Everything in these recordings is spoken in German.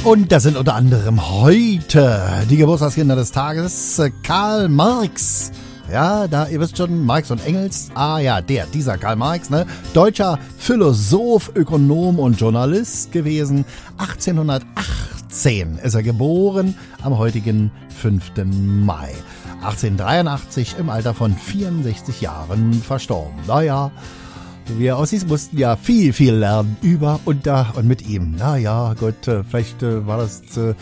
Und das sind unter anderem heute die Geburtstagskinder des Tages. Karl Marx. Ja, ihr wisst schon, Marx und Engels. Ah ja, dieser Karl Marx, ne? Deutscher Philosoph, Ökonom und Journalist gewesen. 1818 ist er geboren, am heutigen 5. Mai. 1883 im Alter von 64 Jahren verstorben. Naja, wir Ossis mussten ja viel lernen über, unter und mit ihm. Naja, Gott, vielleicht war das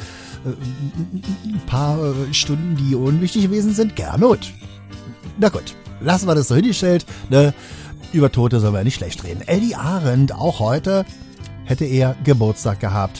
ein paar Stunden, die unwichtig gewesen sind. Gerne und. Na gut, lassen wir das so hingestellt. Ne? Über Tote sollen wir nicht schlecht reden. Eddie Arendt, auch heute, hätte er Geburtstag gehabt.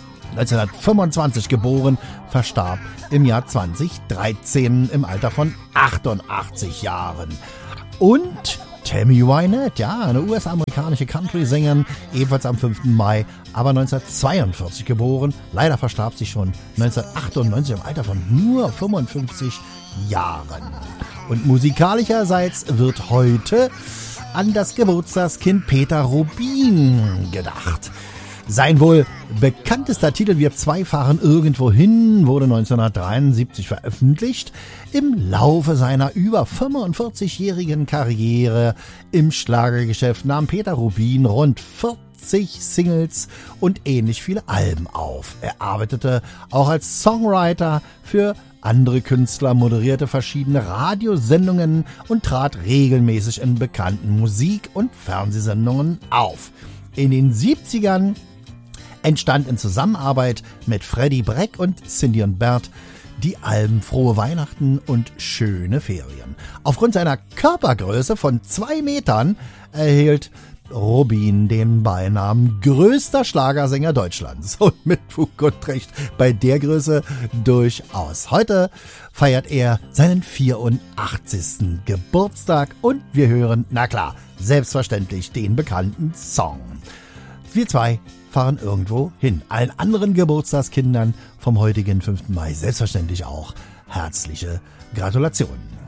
1925 geboren, verstarb im Jahr 2013 im Alter von 88 Jahren. Und Tammy Wynette, ja, eine US-amerikanische Country-Sängerin, ebenfalls am 5. Mai, aber 1942 geboren. Leider verstarb sie schon 1998 im Alter von nur 55 Jahren. Und musikalischerseits wird heute an das Geburtstagskind Peter Rubin gedacht. Sein wohl bekanntester Titel Wir zwei fahren irgendwo hin wurde 1973 veröffentlicht. Im Laufe seiner über 45-jährigen Karriere im Schlagergeschäft nahm Peter Rubin rund 40 Singles und ähnlich viele Alben auf. Er arbeitete auch als Songwriter für andere Künstler, moderierte verschiedene Radiosendungen und trat regelmäßig in bekannten Musik- und Fernsehsendungen auf. In den 70ern entstand in Zusammenarbeit mit Freddie Breck und Cindy und Bert die Alben Frohe Weihnachten und Schöne Ferien. Aufgrund seiner Körpergröße von 2 Metern erhielt Rubin den Beinamen größter Schlagersänger Deutschlands. Und mit Fug und Recht bei der Größe durchaus. Heute feiert er seinen 84. Geburtstag und wir hören, na klar, selbstverständlich den bekannten Song. Wir zwei fahren irgendwo hin. Allen anderen Geburtstagskindern vom heutigen 5. Mai selbstverständlich auch herzliche Gratulationen.